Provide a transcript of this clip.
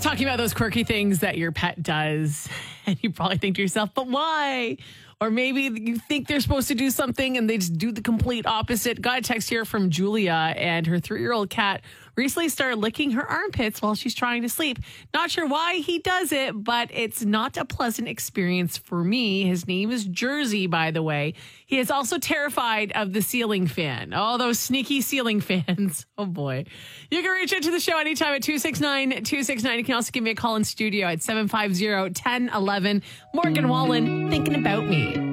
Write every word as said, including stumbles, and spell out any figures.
Talking about those quirky things that your pet does, and you probably think to yourself, but why? Or maybe you think they're supposed to do something and they just do the complete opposite. Got a text here from Julia, and her three-year-old cat recently started licking her armpits while she's trying to sleep. Not sure why he does it, but it's not a pleasant experience for me. His name is Jersey, by the way. He is also terrified of the ceiling fan. Oh, those sneaky ceiling fans. Oh, boy. You can reach into the show anytime at two six nine, two six nine. You can also give me a call in studio at seven five zero, one zero one one. Morgan Wallen, thinking about me.